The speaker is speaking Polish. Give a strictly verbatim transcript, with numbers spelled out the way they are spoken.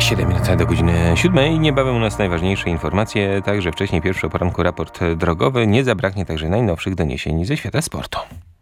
siedem minut do godziny siódmej. Niebawem u nas najważniejsze informacje, także wcześniej pierwszy o poranku raport drogowy. Nie zabraknie także najnowszych doniesień ze świata sportu.